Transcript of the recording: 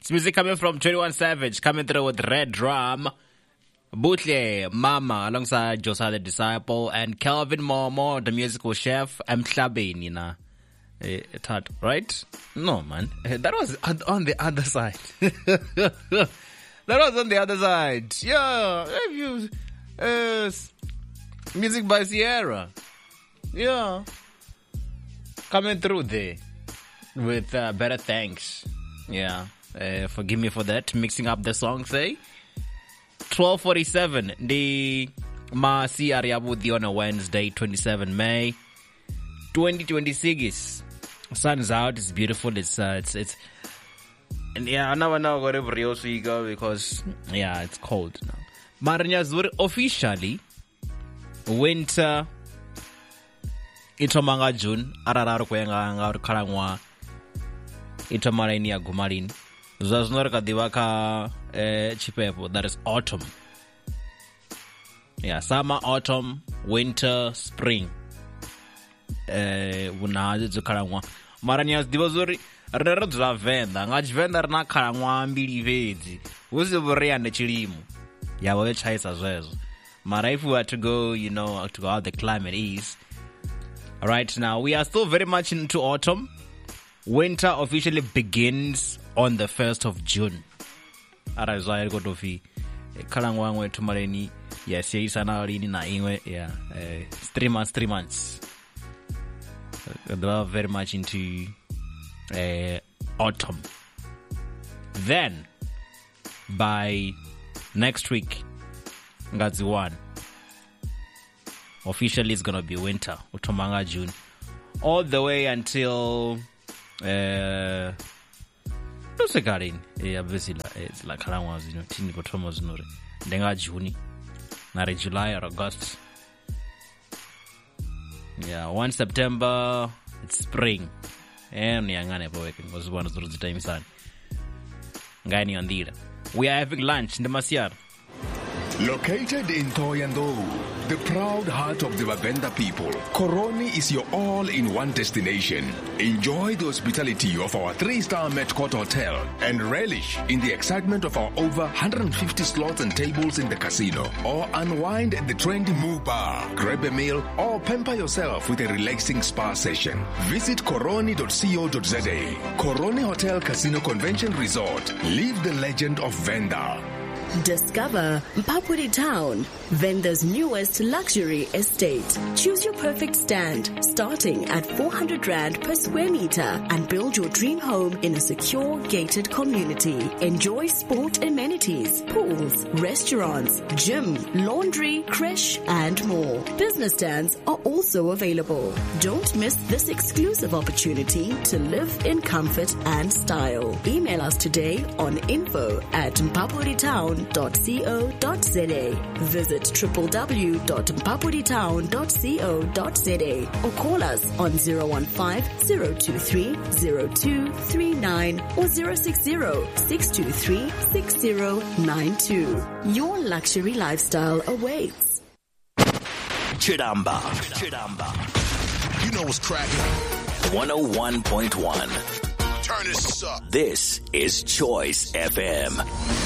It's music coming from 21 Savage, coming through with Red Drum. Butle Mama alongside Josiah the Disciple and Kelvin Momo, the musical chef. I'm Mhlabeni, you know. Right? No, man. That was on the other side. That was on the other side. Yeah. Music by Sierra. Yeah. Coming through there with Better Thanks. Yeah. Forgive me for that. Mixing up the songs, eh? 12:47. The Masi Ariabudi on a Wednesday, 27 May 2026. Sun's out. It's beautiful. It's and yeah, I never know wherever else you go because yeah, it's cold now. Maranyazuri officially winter. Itomanga June. Arararu kwenga ngaru kalangwa. Itomareni ya gumarin. Zaznorka divaka chipepo. That is autumn. Yeah, summer, autumn, winter, spring. Unaje zukalangwa. Maranyas divozuri reredzwa venda. Ngachi venda rina kalangwa mbili vezi. Uziburia nechilimu. Ya wewe chaisa zwezo. Mara if we were to go, you know, to go how the climate is. Right now, we are still very much into autumn. Winter officially begins on the 1st of June. Arazai go to fi kalangwangwe tumareni. Yes, sana rini na ingwe. Yeah, 3 months. They are very much into autumn. Then, by next week, Ngazi 1. Officially, it's gonna be winter, Utomanga June, all the way until no sekarin. It's like around tini kotomos nore. Denga June, nare July or August. Yeah, 1 September it's spring. And yangane po working was one of those times on. Ngani ondira. We are having lunch in the Masiar. Located in Thohoyandou, the proud heart of the Vavenda people, Koroni is your all-in-one destination. Enjoy the hospitality of our 3-star Met Court Hotel and relish in the excitement of our over 150 slots and tables in the casino. Or unwind at the trendy Moo Bar, grab a meal, or pamper yourself with a relaxing spa session. Visit koroni.co.za. Koroni Hotel Casino Convention Resort. Live the legend of Venda. Discover Mpapuri Town, Venda's newest luxury estate. Choose your perfect stand, starting at 400 Rand per square meter, and build your dream home in a secure, gated community. Enjoy sport amenities, pools, restaurants, gym, laundry, creche, and more. Business stands are also available. Don't miss this exclusive opportunity to live in comfort and style. Email us today on info@mpapuritown.co.za. Visit www.mpapuritown.co.za or call us on 015-023-0239 or 060-623-6092. Your luxury lifestyle awaits. Chidamba. You know what's cracking. 101.1. Turn this up. This is Choice FM.